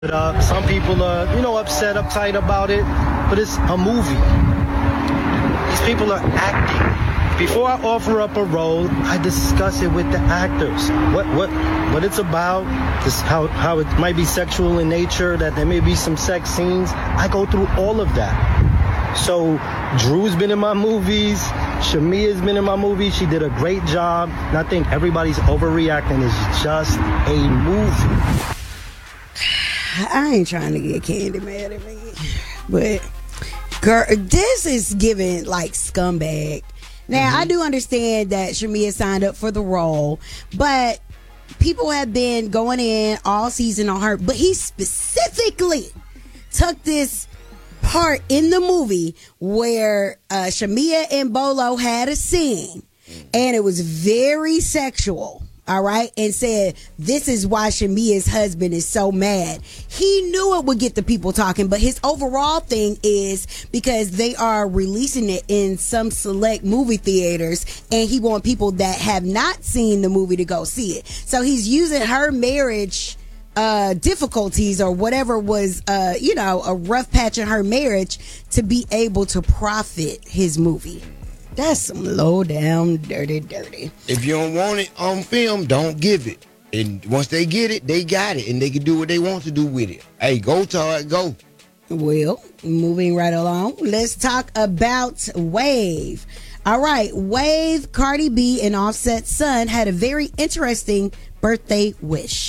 Some people are, upset, uptight about it, but it's a movie. These people are acting. Before I offer up a role, I discuss it with the actors. What it's about, how it might be sexual in nature, that there may be some sex scenes. I go through all of that. So Drew's been in my movies. Shamia's been in my movie. She did a great job. And I think everybody's overreacting. It's just a movie. I ain't trying to get Candy mad at me, but girl, this is giving like scumbag. Now, I do understand that Shamia signed up for the role, but people have been going in all season on her, but he specifically took this part in the movie where Shamia and Bolo had a scene, and it was very sexual. All right, and said this is why Shamia's husband is so mad. He knew it would get the people talking, but his overall thing is because they are releasing it in some select movie theaters, and he want people that have not seen the movie to go see it. So he's using her marriage difficulties or whatever was a rough patch in her marriage to be able to profit his movie. That's some low down dirty. If you don't want it on film, don't give it. And once they get it, they got it, and they can do what they want to do with it. Hey, go Todd, go. Well, moving right along, let's talk about Wave. All right, Wave, Cardi B, and Offset's son had a very interesting birthday wish.